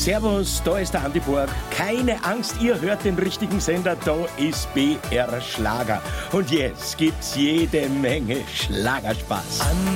Servus, da ist der Andi Borg. Keine Angst, ihr hört den richtigen Sender, da ist BR Schlager. Und jetzt gibt's jede Menge Schlagerspaß.